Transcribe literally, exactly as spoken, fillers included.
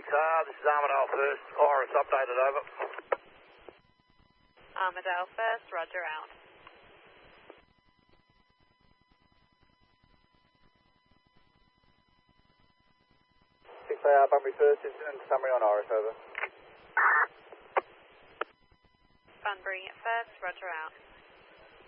Uh, this is Armadale First. Iris updated, over. Armadale First, roger out. six A R Bunbury First, incident summary on Iris, over. Bunbury First, roger out.